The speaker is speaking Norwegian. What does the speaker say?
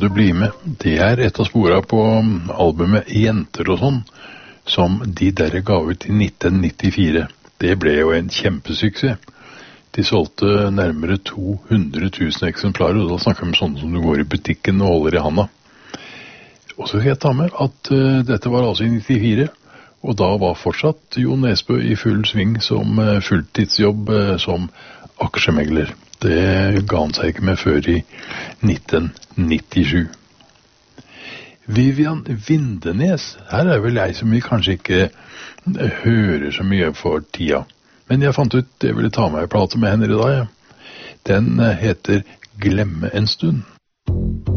du bli med? Det et av sporene på albumet Jenter og sånn, som de der ga ut i 1994. Det ble jo en kjempesuksess. De solgte nærmere 200 000 eksemplarer, og da snakker vi om sånne som du går i butikken og holder i handa. Og så skal jeg ta med at dette var altså i 94, og da var fortsatt Jon Nesbø i full sving som fulltidsjobb som aksjemegler. Det ga han seg ikke med før i 1997. Vivian Vindenes, her vel jeg som vi kanskje ikke hører så mye for tida. Men jeg fant ut jeg ville ta meg en plate med henne i dag. Ja. Den heter Glemme en stund.